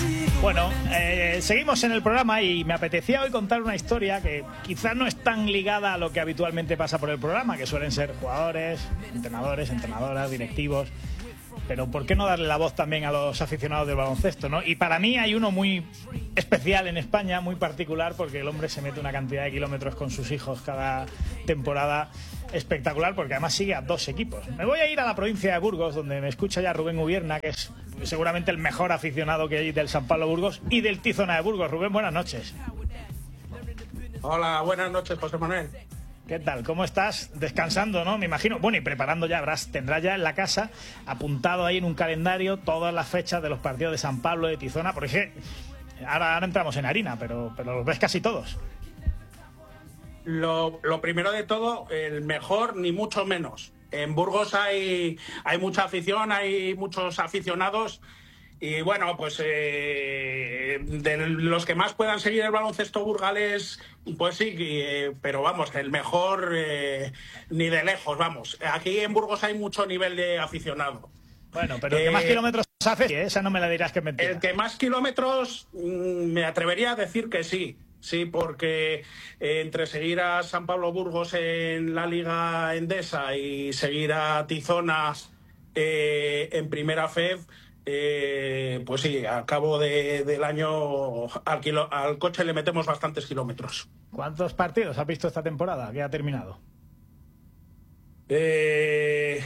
Bueno, seguimos en el programa y me apetecía hoy contar una historia que quizás no es tan ligada a lo que habitualmente pasa por el programa, que suelen ser jugadores, entrenadores, entrenadoras, directivos. Pero ¿por qué no darle la voz también a los aficionados del baloncesto, ¿no? Y para mí hay uno muy especial en España, muy particular, porque el hombre se mete una cantidad de kilómetros con sus hijos cada temporada espectacular, porque además sigue a 2 equipos. Me voy a ir a la provincia de Burgos, donde me escucha ya Rubén Ubierna, que es seguramente el mejor aficionado que hay del San Pablo Burgos y del Tizona de Burgos. Rubén, buenas noches. Hola, buenas noches, José Manuel. ¿Qué tal? ¿Cómo estás? Descansando, ¿no? Me imagino. Bueno, y preparando ya, tendrás ya en la casa apuntado ahí en un calendario todas las fechas de los partidos de San Pablo, de Tizona, porque ahora entramos en harina, pero los ves casi todos. Lo primero de todo, el mejor ni mucho menos. En Burgos hay mucha afición, hay muchos aficionados. Y bueno, pues de los que más puedan seguir el baloncesto burgalés, pues sí, pero vamos, el mejor ni de lejos, vamos. Aquí en Burgos hay mucho nivel de aficionado. Bueno, pero el que más kilómetros hace, esa no me la dirás que es mentira. El que más kilómetros, me atrevería a decir que sí. Sí, porque entre seguir a San Pablo Burgos en la Liga Endesa y seguir a Tizona en Primera FEV, pues sí, al cabo del año al coche le metemos bastantes kilómetros. ¿Cuántos partidos has visto esta temporada que ha terminado? De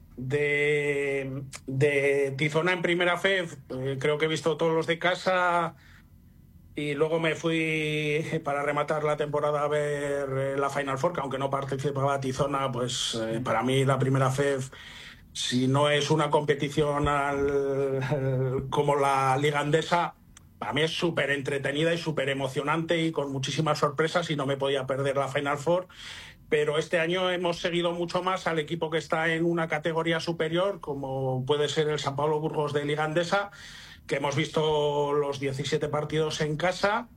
Tizona en Primera FEV, creo que he visto todos los de casa. Y luego me fui para rematar la temporada a ver la Final Four, que aunque no participaba Tizona, pues para mí la Primera FEV, si no es una competición como la Liga Endesa, para mí es súper entretenida y súper emocionante y con muchísimas sorpresas y no me podía perder la Final Four. Pero este año hemos seguido mucho más al equipo que está en una categoría superior, como puede ser el San Pablo Burgos de Liga Endesa, que hemos visto los 17 partidos en casa,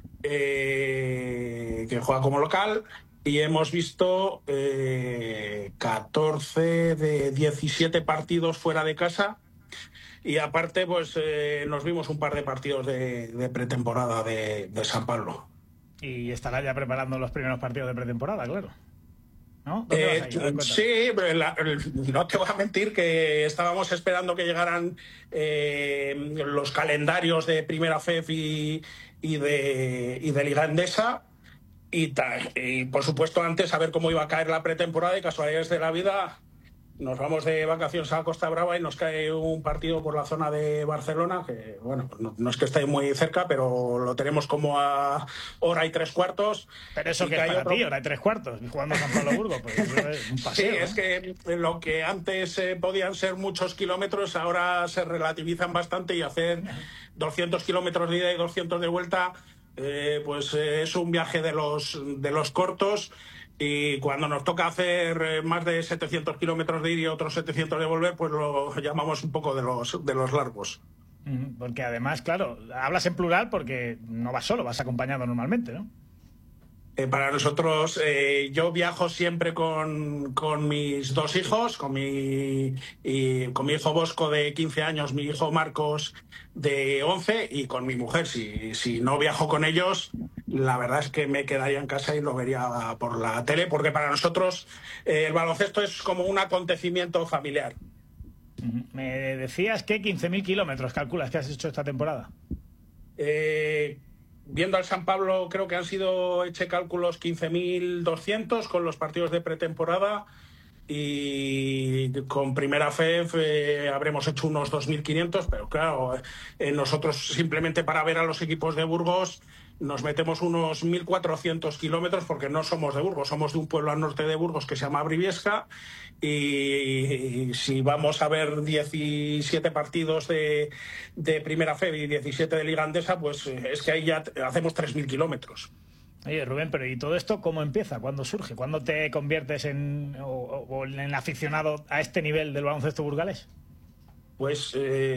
que juega como local, y hemos visto 14 de 17 partidos fuera de casa, y aparte pues nos vimos un par de partidos de pretemporada de San Pablo. Y estará ya preparando los primeros partidos de pretemporada, claro. ¿No? Sí, no te voy a mentir que estábamos esperando que llegaran los calendarios de Primera FEV y de Liga Endesa y por supuesto antes a ver cómo iba a caer la pretemporada y casualidades de la vida. Nos vamos de vacaciones a Costa Brava y nos cae un partido por la zona de Barcelona, que bueno, no es que esté muy cerca, pero lo tenemos como a 1:03. Pero eso que es para ti, 1:03, jugando a San Pablo Burgos, pues es un paseo. Sí, es que lo que antes podían ser muchos kilómetros, ahora se relativizan bastante y hacer 200 kilómetros de ida y 200 de vuelta, pues es un viaje de los cortos. Y cuando nos toca hacer más de 700 kilómetros de ir y otros 700 de volver, pues lo llamamos un poco de los largos. Porque además, claro, hablas en plural porque no vas solo, vas acompañado normalmente, ¿no? Para nosotros, yo viajo siempre con mis 2 hijos, con mi hijo Bosco de 15 años, mi hijo Marcos de 11 y con mi mujer. Si no viajo con ellos, la verdad es que me quedaría en casa y lo vería por la tele, porque para nosotros el baloncesto es como un acontecimiento familiar. Me decías que 15.000 kilómetros calculas que has hecho esta temporada. Viendo al San Pablo, creo que han sido, eché cálculos, 15.200 con los partidos de pretemporada y con Primera FEV habremos hecho unos 2.500, pero claro, nosotros simplemente para ver a los equipos de Burgos nos metemos unos 1.400 kilómetros porque no somos de Burgos, somos de un pueblo al norte de Burgos que se llama Briviesca y si vamos a ver 17 partidos de Primera FEV y 17 de Liga Endesa, pues es que ahí ya hacemos 3.000 kilómetros. Oye, Rubén, pero ¿y todo esto cómo empieza? ¿Cuándo surge? ¿Cuándo te conviertes en aficionado a este nivel del baloncesto burgalés? Pues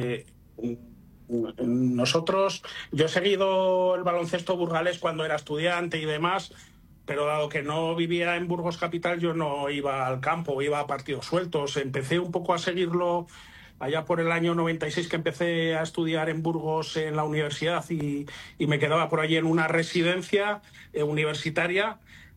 nosotros, yo he seguido el baloncesto burgalés cuando era estudiante y demás, pero dado que no vivía en Burgos capital, yo no iba al campo, iba a partidos sueltos. Empecé un poco a seguirlo allá por el año 96 que empecé a estudiar en Burgos en la universidad y me quedaba por allí en una residencia universitaria.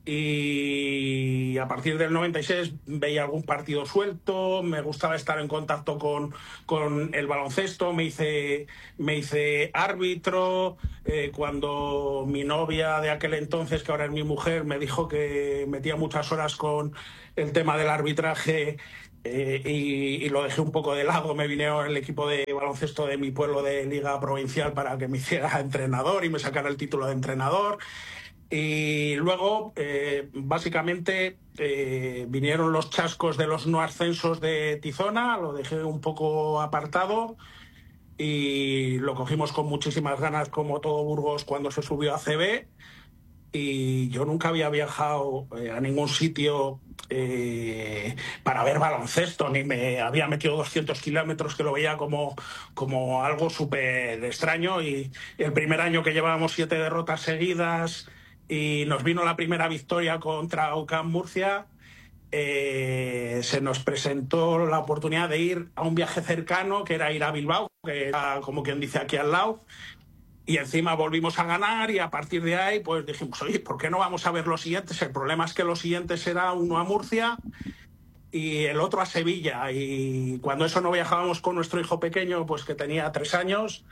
Y a partir del 96 veía algún partido suelto, me gustaba estar en contacto con el baloncesto, me hice árbitro. Cuando mi novia de aquel entonces, que ahora es mi mujer, me dijo que metía muchas horas con el tema del arbitraje, y lo dejé un poco de lado, me vine al equipo de baloncesto de mi pueblo de Liga Provincial para que me hiciera entrenador y me sacara el título de entrenador. Y luego, básicamente, vinieron los chascos de los no ascensos de Tizona, lo dejé un poco apartado y lo cogimos con muchísimas ganas, como todo Burgos cuando se subió a CB. Y yo nunca había viajado a ningún sitio para ver baloncesto, ni me había metido 200 kilómetros, que lo veía como algo súper extraño. Y el primer año que llevábamos 7 derrotas seguidas y nos vino la primera victoria contra UCAM Murcia, se nos presentó la oportunidad de ir a un viaje cercano, que era ir a Bilbao, que era como quien dice aquí al lado. Y encima volvimos a ganar y a partir de ahí pues dijimos, oye, ¿por qué no vamos a ver los siguientes? El problema es que los siguientes era uno a Murcia y el otro a Sevilla. Y cuando eso no viajábamos con nuestro hijo pequeño, pues que tenía 3 años,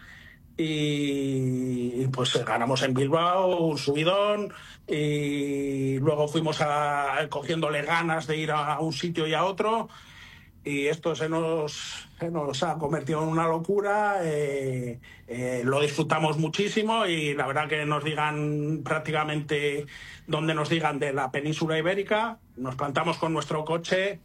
y pues ganamos en Bilbao, un subidón, y luego fuimos cogiéndole ganas de ir a un sitio y a otro. Y esto se nos ha convertido en una locura. Lo disfrutamos muchísimo y la verdad que nos digan prácticamente donde nos digan de la península ibérica, nos plantamos con nuestro coche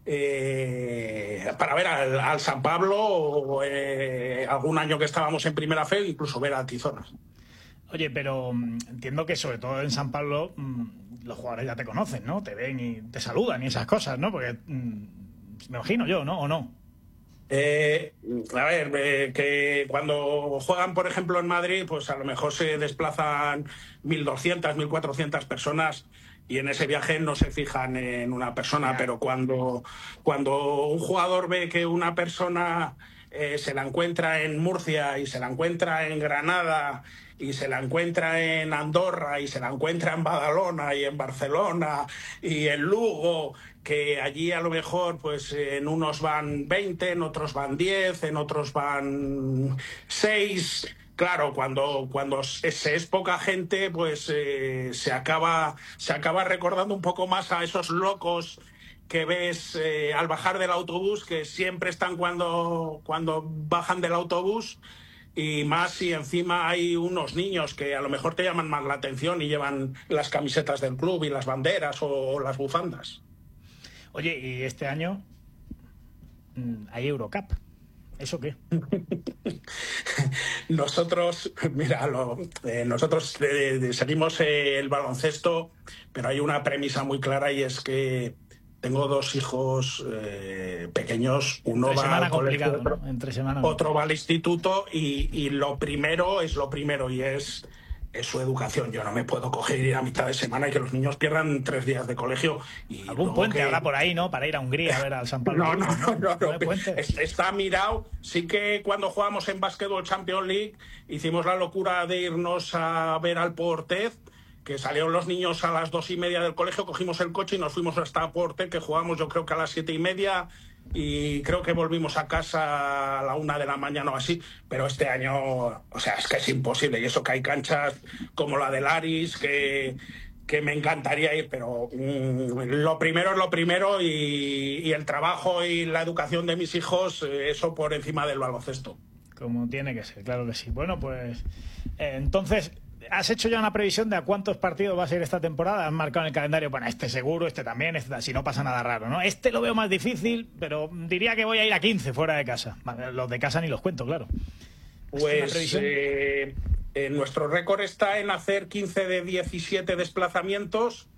para ver al San Pablo, o algún año que estábamos en primera fe, incluso ver a Tizona. Oye, pero entiendo que sobre todo en San Pablo los jugadores ya te conocen, ¿no? Te ven y te saludan y esas cosas, ¿no? Porque me imagino yo, ¿no? ¿O no? A ver, que cuando juegan, por ejemplo, en Madrid, pues a lo mejor se desplazan 1.200, 1.400 personas y en ese viaje no se fijan en una persona, pero cuando un jugador ve que una persona se la encuentra en Murcia y se la encuentra en Granada y se la encuentra en Andorra y se la encuentra en Badalona y en Barcelona y en Lugo, que allí a lo mejor pues en unos van 20, en otros van 10, en otros van 6. Claro, cuando es poca gente, pues se acaba recordando un poco más a esos locos que ves al bajar del autobús, que siempre están cuando bajan del autobús, y más si encima hay unos niños que a lo mejor te llaman más la atención y llevan las camisetas del club y las banderas o las bufandas. Oye, y este año hay Eurocup. ¿Eso qué? Nosotros, mira, nosotros seguimos el baloncesto, pero hay una premisa muy clara, y es que tengo 2 hijos pequeños. Uno va al colegio, otro va al instituto, y lo primero es lo primero, y es su educación. Yo no me puedo coger y ir a mitad de semana y que los niños pierdan 3 días de colegio. Y algún puente habrá por ahí, ¿no? Para ir a Hungría a ver al San Pablo. No. Está mirado. Sí que cuando jugamos en Basketball Champions League hicimos la locura de irnos a ver al Portez, que salieron los niños a las 2:30 del colegio, cogimos el coche y nos fuimos hasta Portez, que jugamos yo creo que a las 7:30, y creo que volvimos a casa a la 1 de la mañana o así. Pero este año, o sea, es que es imposible, y eso que hay canchas como la del Aris, que me encantaría ir, pero lo primero es lo primero, y el trabajo y la educación de mis hijos, eso por encima del baloncesto. Como tiene que ser, claro que sí. Bueno, pues entonces, ¿has hecho ya una previsión de a cuántos partidos va a ser esta temporada? ¿Has marcado en el calendario? Bueno, este seguro, este también, si no pasa nada raro, ¿no? Este lo veo más difícil, pero diría que voy a ir a 15 fuera de casa. Los de casa ni los cuento, claro. Pues nuestro récord está en hacer 15 de 17 desplazamientos,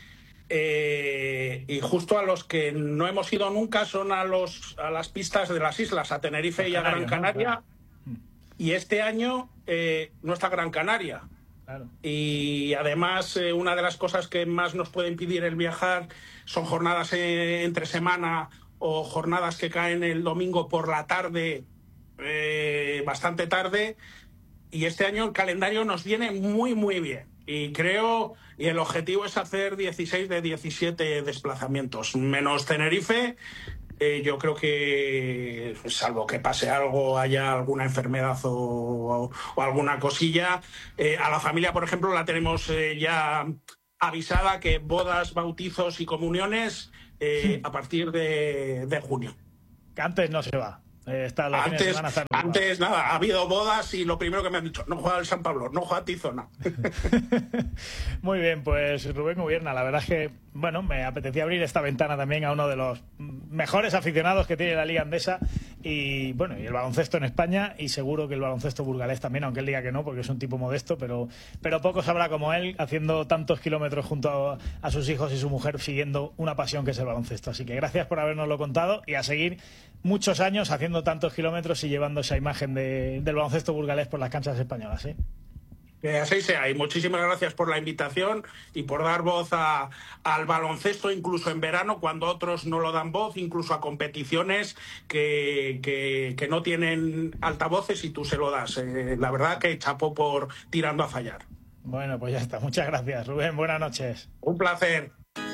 y justo a los que no hemos ido nunca son a las pistas de las islas, a Tenerife y a Gran Canaria. Y este año no está Gran Canaria. Claro. Y además, una de las cosas que más nos puede impedir el viajar son jornadas entre semana o jornadas que caen el domingo por la tarde, bastante tarde, y este año el calendario nos viene muy, muy bien. Y el objetivo es hacer 16 de 17 desplazamientos, menos Tenerife. Yo creo que, salvo que pase algo, haya alguna enfermedad o alguna cosilla, a la familia, por ejemplo, la tenemos ya avisada que bodas, bautizos y comuniones a partir de junio. Que antes no se va. Antes nada, ha habido bodas y lo primero que me han dicho, no juega el San Pablo, no juega Tizona. Muy bien, pues Rubén Ubierna, la verdad es que, bueno, me apetecía abrir esta ventana también a uno de los mejores aficionados que tiene la Liga Endesa y, bueno, y el baloncesto en España, y seguro que el baloncesto burgalés también, aunque él diga que no, porque es un tipo modesto, pero poco sabrá como él, haciendo tantos kilómetros junto a sus hijos y su mujer, siguiendo una pasión que es el baloncesto. Así que gracias por habernoslo contado y a seguir muchos años haciendo tantos kilómetros y llevando esa imagen del baloncesto burgalés por las canchas españolas, ¿eh? Que así sea, y muchísimas gracias por la invitación y por dar voz al baloncesto, incluso en verano, cuando otros no lo dan voz, incluso a competiciones que no tienen altavoces y tú se lo das. La verdad que chapó por tirando a fallar. Bueno, pues ya está. Muchas gracias, Rubén. Buenas noches. Un placer.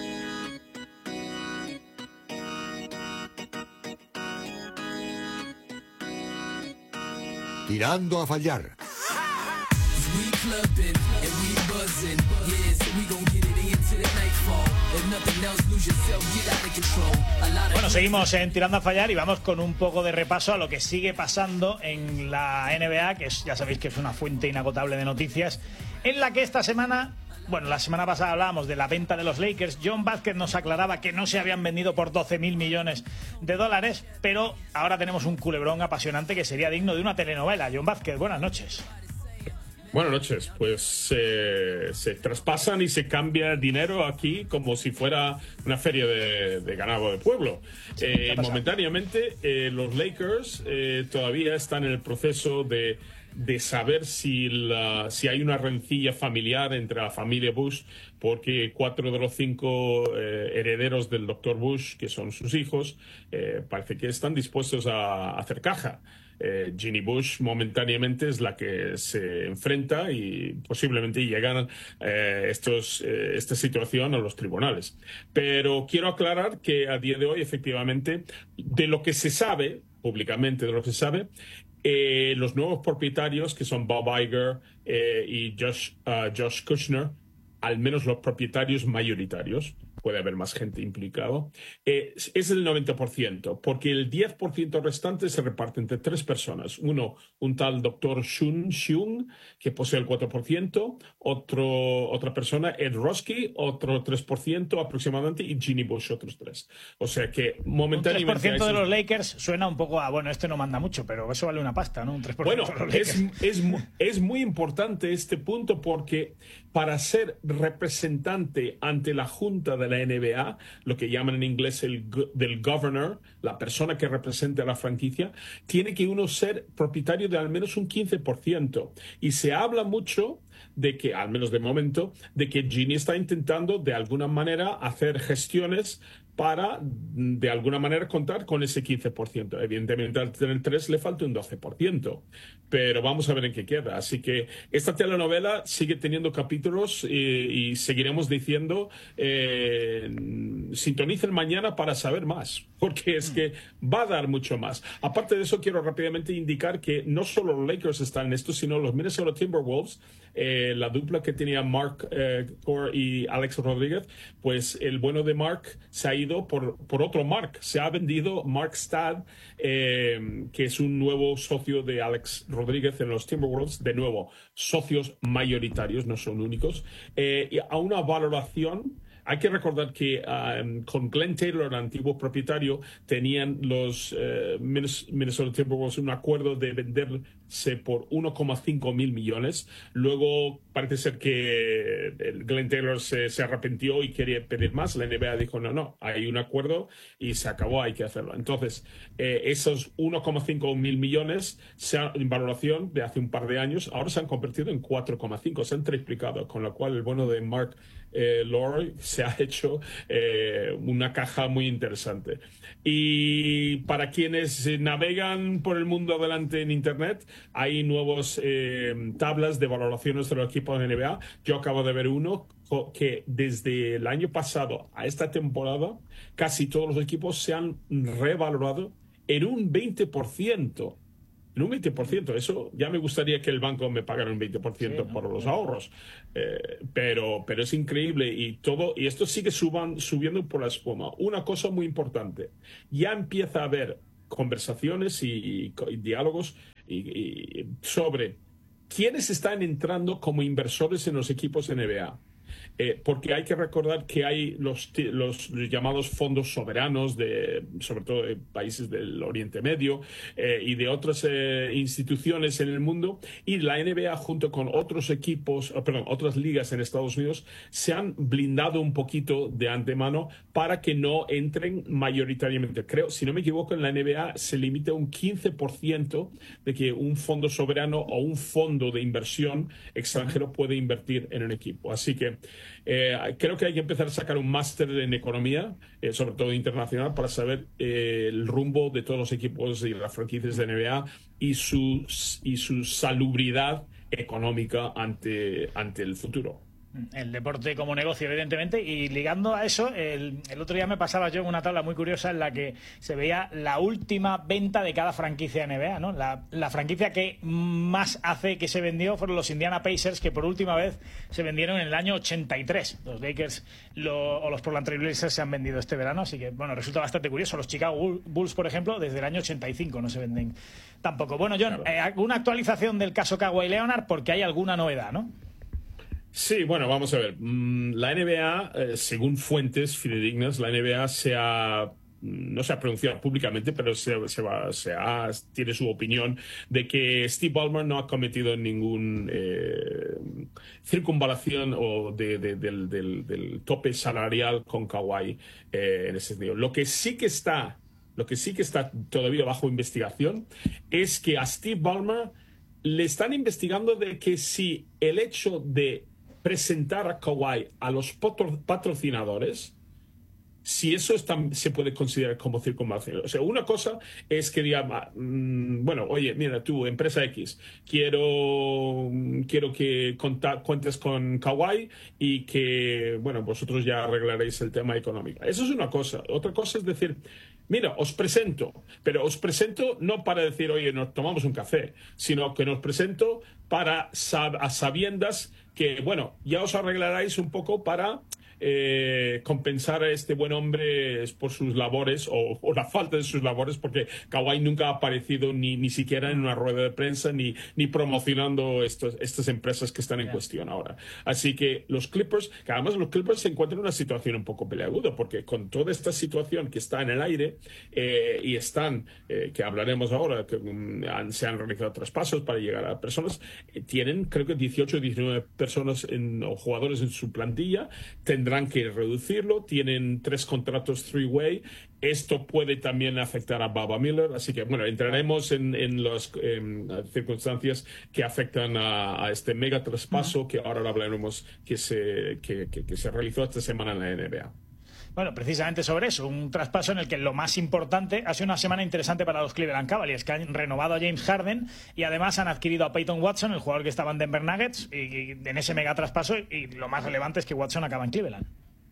Tirando a fallar. Bueno, seguimos en Tirando a Fallar y vamos con un poco de repaso a lo que sigue pasando en la NBA, que ya sabéis que es una fuente inagotable de noticias, en la que esta semana, bueno, la semana pasada hablábamos de la venta de los Lakers. John Vázquez nos aclaraba que no se habían vendido por 12.000 millones de dólares, pero ahora tenemos un culebrón apasionante que sería digno de una telenovela. John Vázquez, buenas noches. Buenas noches. Pues se traspasan y se cambia dinero aquí como si fuera una feria de ganado de pueblo. Momentáneamente los Lakers todavía están en el proceso de saber si hay una rencilla familiar entre la familia Bush, porque 4 de los 5 herederos del Dr. Bush, que son sus hijos, parece que están dispuestos a hacer caja. Ginny Bush momentáneamente es la que se enfrenta y posiblemente llegan esta situación a los tribunales. Pero quiero aclarar que a día de hoy, efectivamente, de lo que se sabe, públicamente de lo que se sabe, los nuevos propietarios, que son Bob Iger y Josh Kushner, al menos los propietarios mayoritarios, puede haber más gente implicado, es el 90%, porque el 10% restante se reparte entre 3 personas. Uno, un tal doctor Shun Xiong, que posee el 4%, otra persona, Ed Roski, otro 3% aproximadamente, y Ginny Bush, otros 3%. O sea que momentáneamente... Un 3% de los Lakers suena un poco a, bueno, este no manda mucho, pero eso vale una pasta, ¿no? Un 3% bueno, de los Lakers. es muy importante este punto, porque para ser representante ante la Junta de la NBA, lo que llaman en inglés del governor, la persona que representa a la franquicia, tiene que uno ser propietario de al menos un 15%. Y se habla mucho de que, al menos de momento, de que Ginny está intentando de alguna manera hacer gestiones para, de alguna manera, contar con ese 15%. Evidentemente, al tener 3 le falta un 12%, pero vamos a ver en qué queda. Así que esta telenovela sigue teniendo capítulos y seguiremos diciendo, sintonicen mañana para saber más, porque es que va a dar mucho más. Aparte de eso, quiero rápidamente indicar que no solo los Lakers están en esto, sino los Minnesota Timberwolves, la dupla que tenía Mark Core y Alex Rodríguez, pues el bueno de Mark se ha ido por otro Mark. Se ha vendido Mark Stad, que es un nuevo socio de Alex Rodríguez en los Timberwolves. De nuevo, socios mayoritarios, no son únicos, y a una valoración. Hay que recordar que con Glenn Taylor, el antiguo propietario, tenían los Minnesota Timberwolves un acuerdo de venderse por 1,5 mil millones. Luego parece ser que Glenn Taylor se arrepintió y quería pedir más. La NBA dijo, no, hay un acuerdo y se acabó, hay que hacerlo. Entonces, esos 1,5 mil millones en valoración de hace un par de años, ahora se han convertido en 4,5, se han triplicado, con lo cual el bono de Mark Lore, se ha hecho una caja muy interesante. Y para quienes navegan por el mundo adelante en Internet, hay nuevos tablas de valoraciones de los equipos de NBA. Yo acabo de ver uno que desde el año pasado a esta temporada casi todos los equipos se han revalorado en un 20%. En un 20%. Eso ya me gustaría que el banco me pagara un 20% por los ahorros. Pero es increíble y esto sigue subiendo por la espuma. Una cosa muy importante. Ya empieza a haber conversaciones y diálogos sobre quiénes están entrando como inversores en los equipos NBA. Porque hay que recordar que hay los llamados fondos soberanos, sobre todo de países del Oriente Medio y de otras instituciones en el mundo, y la NBA junto con otros otras ligas en Estados Unidos se han blindado un poquito de antemano para que no entren mayoritariamente. Creo, si no me equivoco, en la NBA se limita un 15% de que un fondo soberano o un fondo de inversión extranjero puede invertir en un equipo. Así que creo que hay que empezar a sacar un máster en economía, sobre todo internacional, para saber el rumbo de todos los equipos y las franquicias de NBA y su salubridad económica ante el futuro. El deporte como negocio, evidentemente, y ligando a eso, el otro día me pasaba yo en una tabla muy curiosa en la que se veía la última venta de cada franquicia NBA, ¿no? La franquicia que más hace que se vendió fueron los Indiana Pacers, que por última vez se vendieron en el año 83. Los Lakers o los Portland Trail Blazers se han vendido este verano, así que, bueno, resulta bastante curioso. Los Chicago Bulls, por ejemplo, desde el año 85 no se venden tampoco. Bueno, John, ¿alguna actualización del caso Kawhi Leonard? Porque hay alguna novedad, ¿no? Sí, bueno, vamos a ver. La NBA, según fuentes fidedignas, la NBA no se ha pronunciado públicamente, pero tiene su opinión de que Steve Ballmer no ha cometido ningún circunvalación o del tope salarial con Kawhi en ese sentido. Lo que sí que está todavía bajo investigación es que a Steve Ballmer le están investigando de que si el hecho de presentar a Kawhi a los patrocinadores, si eso se puede considerar como circunvalación. O sea, una cosa es que diga, bueno, oye, mira, tú, empresa X, quiero que cuentes con Kawhi y que, bueno, vosotros ya arreglaréis el tema económico. Eso es una cosa. Otra cosa es decir, mira, pero os presento no para decir, oye, nos tomamos un café, sino que nos presento a sabiendas que, bueno, ya os arreglaréis un poco para compensar a este buen hombre por sus labores o la falta de sus labores, porque Kawhi nunca ha aparecido ni siquiera en una rueda de prensa ni promocionando estas empresas que están en cuestión ahora. Así que los Clippers se encuentran en una situación un poco peleaguda, porque con toda esta situación que está en el aire y que hablaremos ahora, que se han realizado traspasos para llegar a personas, tienen creo que 18 o 19 personas o jugadores en su plantilla, tendrán que reducirlo, tienen 3 contratos three-way. Esto puede también afectar a Baba Miller, así que bueno, entraremos en las circunstancias que afectan a este mega traspaso que ahora hablaremos que se realizó esta semana en la NBA. Bueno, precisamente sobre eso, un traspaso en el que lo más importante ha sido una semana interesante para los Cleveland Cavaliers, que han renovado a James Harden y además han adquirido a Peyton Watson, el jugador que estaba en Denver Nuggets, y en ese mega traspaso, y lo más relevante es que Watson acaba en Cleveland.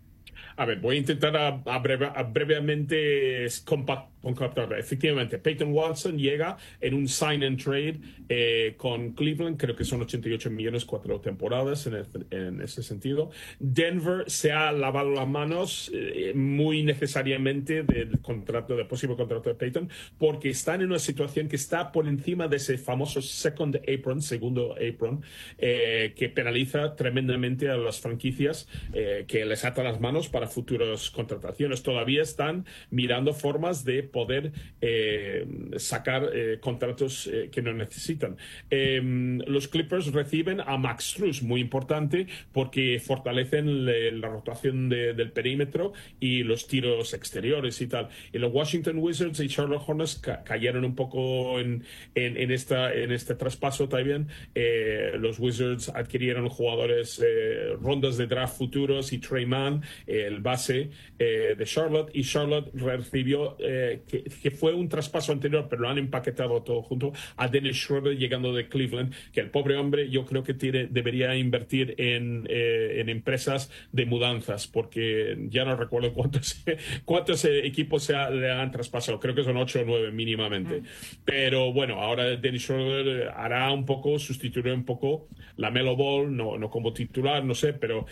A ver, voy a intentar brevemente compactar. Efectivamente, Peyton Watson llega en un sign and trade con Cleveland, creo que son 88 millones 4 temporadas en ese sentido. Denver se ha lavado las manos muy necesariamente del posible contrato de Peyton, porque están en una situación que está por encima de ese famoso segundo apron, que penaliza tremendamente a las franquicias, que les ata las manos para futuras contrataciones. Todavía están mirando formas de poder sacar contratos que no necesitan. Los Clippers reciben a Max Strus, muy importante, porque fortalecen la rotación del perímetro y los tiros exteriores y tal. Y los Washington Wizards y Charlotte Hornets cayeron un poco en este traspaso también. Los Wizards adquirieron jugadores, rondas de draft futuros, y Trey Mann, el base de Charlotte, y Charlotte recibió, que fue un traspaso anterior, pero lo han empaquetado todo junto, a Dennis Schroeder llegando de Cleveland, que el pobre hombre yo creo que debería invertir en empresas de mudanzas, porque ya no recuerdo cuántos equipos le han traspasado, creo que son 8 o 9 mínimamente. Pero bueno, ahora Dennis Schroeder hará sustituirá un poco la Melo Ball, no como titular, no sé, pero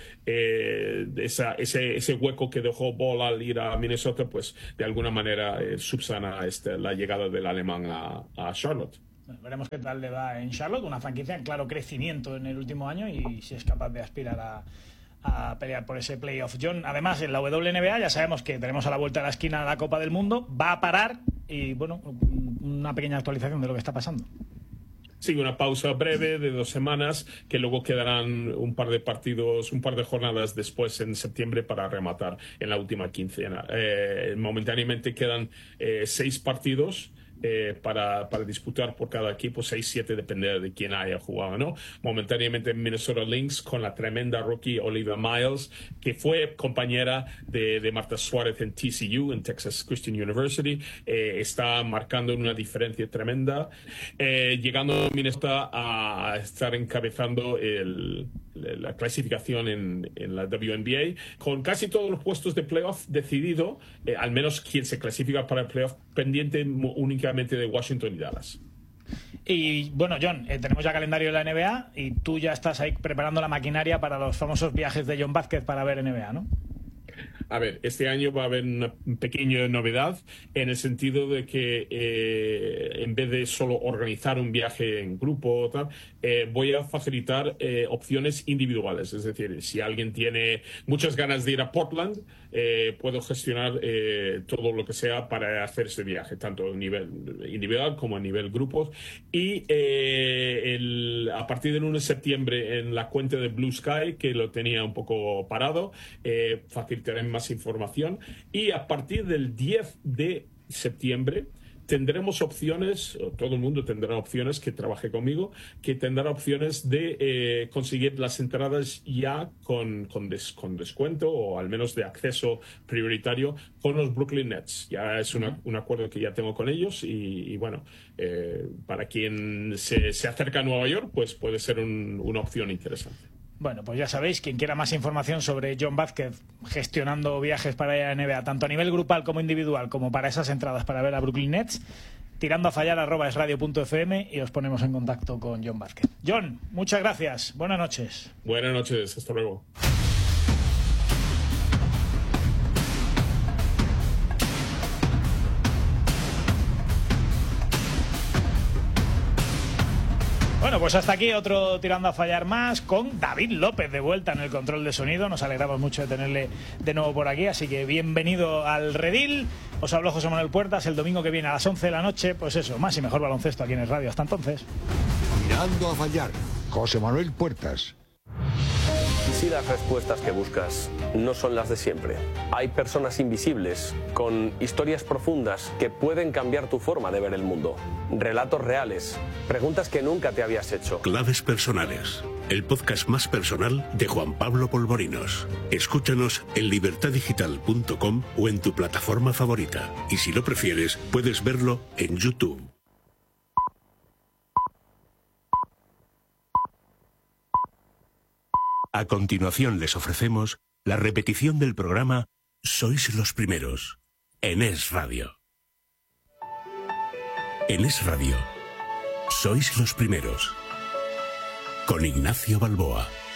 ese hueco que dejó Ball al ir a Minnesota, pues de alguna manera subsana la llegada del alemán a Charlotte. Bueno, veremos qué tal le va en Charlotte, una franquicia en claro crecimiento en el último año, y si es capaz de aspirar a pelear por ese playoff. John, además en la WNBA ya sabemos que tenemos a la vuelta de la esquina la Copa del Mundo, va a parar, y bueno, una pequeña actualización de lo que está pasando. Sí, una pausa breve de 2 semanas, que luego quedarán un par de partidos, un par de jornadas después en septiembre para rematar en la última quincena. Momentáneamente quedan 6 partidos para disputar por cada equipo, 6-7, depende de quién haya jugado, ¿no? Momentáneamente Minnesota Lynx, con la tremenda rookie Olivia Miles, que fue compañera de Marta Suárez en TCU, en Texas Christian University, está marcando una diferencia tremenda, llegando a Minnesota a estar encabezando la clasificación en la WNBA, con casi todos los puestos de playoff decidido, al menos quien se clasifica para el playoff, pendiente únicamente de Washington y Dallas. Y bueno, John, tenemos ya calendario de la NBA, y tú ya estás ahí preparando la maquinaria para los famosos viajes de John Vázquez para ver NBA, ¿no? A ver, este año va a haber una pequeña novedad, en el sentido de que en vez de solo organizar un viaje en grupo o tal, voy a facilitar opciones individuales. Es decir, si alguien tiene muchas ganas de ir a Portland, puedo gestionar todo lo que sea para hacer ese viaje, tanto a nivel individual como a nivel grupos. Y a partir del 1 de septiembre, en la cuenta de Blue Sky, que lo tenía un poco parado, facilitaré más información, y a partir del 10 de septiembre tendremos opciones, todo el mundo tendrá opciones, que trabaje conmigo, que tendrá opciones de conseguir las entradas ya con descuento, o al menos de acceso prioritario, con los Brooklyn Nets. Ya es un acuerdo que ya tengo con ellos, y bueno, para quien se acerca a Nueva York, pues puede ser una opción interesante. Bueno, pues ya sabéis, quien quiera más información sobre John Vázquez gestionando viajes para ir a la NBA, tanto a nivel grupal como individual, como para esas entradas para ver a Brooklyn Nets, tirando a fallar @esradio.fm, y os ponemos en contacto con John Vázquez. John, muchas gracias. Buenas noches. Buenas noches. Hasta luego. Bueno, pues hasta aquí otro Tirando a Fallar más, con David López de vuelta en el control de sonido. Nos alegramos mucho de tenerle de nuevo por aquí, así que bienvenido al redil. Os habló José Manuel Puertas. El domingo que viene a las 11 de la noche, pues eso, más y mejor baloncesto aquí en el radio. Hasta entonces. Tirando a Fallar, José Manuel Puertas. ¿Y si las respuestas que buscas no son las de siempre? Hay personas invisibles, con historias profundas que pueden cambiar tu forma de ver el mundo. Relatos reales, preguntas que nunca te habías hecho. Claves personales, el podcast más personal de Juan Pablo Polvorinos. Escúchanos en libertadigital.com o en tu plataforma favorita. Y si lo prefieres, puedes verlo en YouTube. A continuación les ofrecemos la repetición del programa Sois los Primeros, en Es Radio. En Es Radio, Sois los Primeros, con Ignacio Balboa.